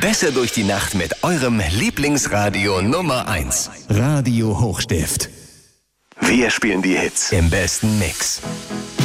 Besser durch die Nacht mit eurem Lieblingsradio Nummer 1. Radio Hochstift. Wir spielen die Hits im besten Mix.